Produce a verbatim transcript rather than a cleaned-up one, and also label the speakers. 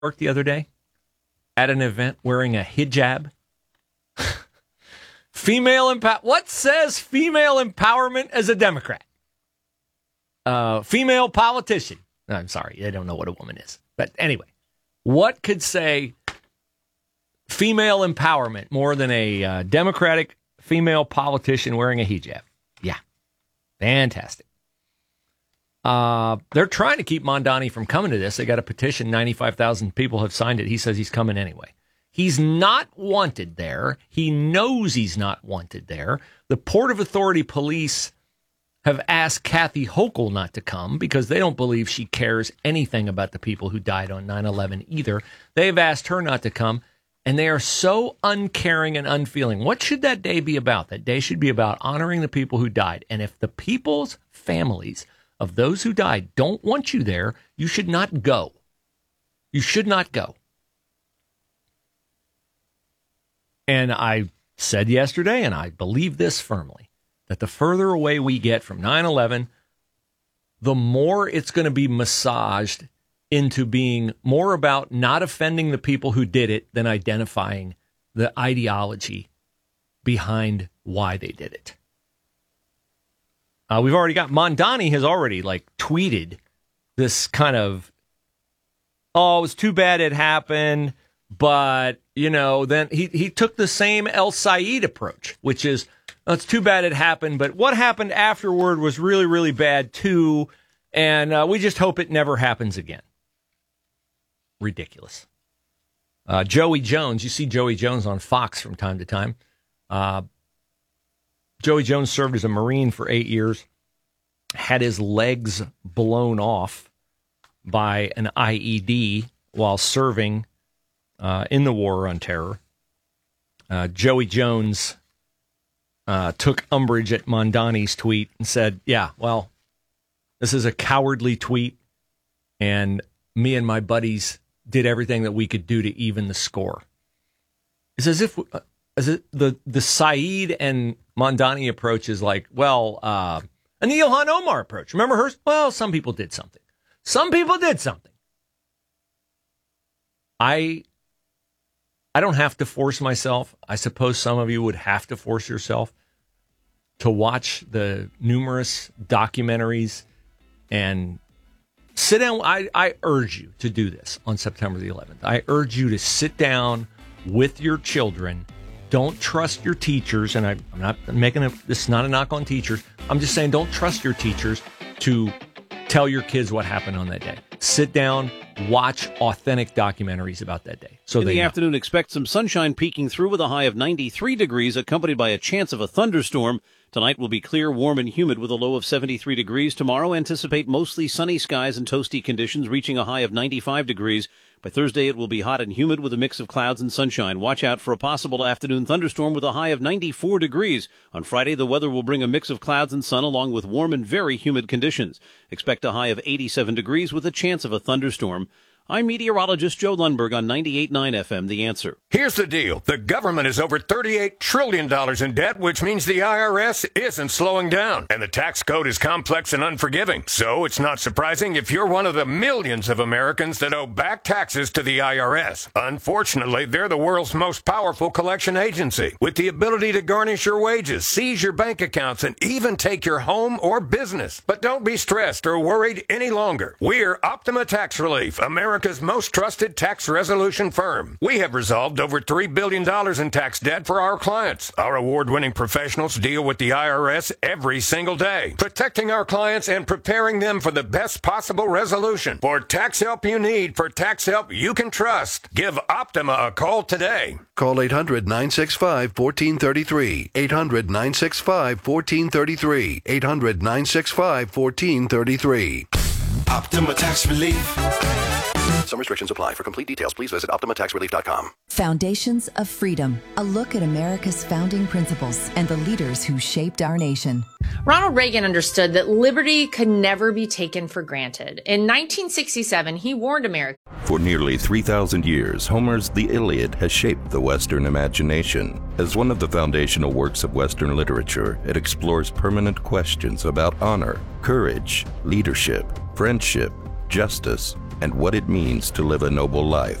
Speaker 1: work the other day at an event wearing a hijab. Female empower. What says female empowerment as a Democrat? Uh, female politician. I'm sorry, I don't know what a woman is. But anyway, what could say female empowerment more than a uh, Democratic female politician wearing a hijab? Yeah, fantastic. Uh, they're trying to keep Mondani from coming to this. They got a petition. ninety-five thousand people have signed it. He says he's coming anyway. He's not wanted there. He knows he's not wanted there. The Port of Authority police have asked Kathy Hochul not to come because they don't believe she cares anything about the people who died on nine eleven either. They've asked her not to come, and they are so uncaring and unfeeling. What should that day be about? That day should be about honoring the people who died. And if the people's families of those who died don't want you there, you should not go. You should not go. And I said yesterday, and I believe this firmly, that the further away we get from nine eleven, the more it's going to be massaged into being more about not offending the people who did it than identifying the ideology behind why they did it. Uh, we've already got, Mondani has already like tweeted this kind of, oh, it was too bad it happened. But, you know, then he, he took the same El Said approach, which is, oh, it's too bad it happened, but what happened afterward was really, really bad too, and uh, we just hope it never happens again. Ridiculous. Uh, Joey Jones, you see Joey Jones on Fox from time to time. Uh, Joey Jones served as a Marine for eight years, had his legs blown off by an I E D while serving Uh, in the war on terror. Uh, Joey Jones uh, took umbrage at Mondani's tweet and said, yeah, well, this is a cowardly tweet, and me and my buddies did everything that we could do to even the score. It's as if uh, as it, the, the Said and Mondani approach is like, well, uh, a Neil Han Omar approach. Remember hers? Well, some people did something. Some people did something. I... I don't have to force myself. I suppose some of you would have to force yourself to watch the numerous documentaries and sit down. I, I urge you to do this on September the eleventh. I urge you to sit down with your children. Don't trust your teachers. And I, I'm not making a, this is not a knock on teachers. I'm just saying don't trust your teachers to tell your kids what happened on that day. Sit down, watch authentic documentaries about that day. So
Speaker 2: in the
Speaker 1: know.
Speaker 2: afternoon, expect some sunshine peeking through with a high of ninety-three degrees, accompanied by a chance of a thunderstorm. Tonight will be clear, warm, and humid with a low of seventy-three degrees. Tomorrow, anticipate mostly sunny skies and toasty conditions, reaching a high of ninety-five degrees. By Thursday, it will be hot and humid with a mix of clouds and sunshine. Watch out for a possible afternoon thunderstorm with a high of ninety-four degrees. On Friday, the weather will bring a mix of clouds and sun along with warm and very humid conditions. Expect a high of eighty-seven degrees with a chance of a thunderstorm. I'm meteorologist Joe Lundberg on ninety-eight point nine F M, The Answer.
Speaker 3: Here's the deal. The government is over thirty-eight trillion dollars in debt, which means the I R S isn't slowing down. And the tax code is complex and unforgiving. So it's not surprising if you're one of the millions of Americans that owe back taxes to the I R S. Unfortunately, they're the world's most powerful collection agency, with the ability to garnish your wages, seize your bank accounts, and even take your home or business. But don't be stressed or worried any longer. We're Optima Tax Relief, America's most trusted tax resolution firm. We have resolved over three billion dollars in tax debt for our clients. Our award-winning professionals deal with the I R S every single day, protecting our clients and preparing them for the best possible resolution. For tax help you need, for tax help you can trust, give Optima a call today.
Speaker 4: Call eight hundred, nine six five, one four three three. eight hundred, nine six five, one four three three. eight hundred, nine six five, one four three three.
Speaker 5: Optima Tax Relief.
Speaker 4: Some restrictions apply. For complete details, please visit optima tax relief dot com.
Speaker 6: Foundations of Freedom, a look at America's founding principles and the leaders who shaped our nation.
Speaker 7: Ronald Reagan understood that liberty could never be taken for granted. In nineteen sixty-seven, he warned America.
Speaker 8: For nearly three thousand years, Homer's The Iliad has shaped the Western imagination. As one of the foundational works of Western literature, it explores permanent questions about honor, courage, leadership, friendship, justice, and what it means to live a noble life.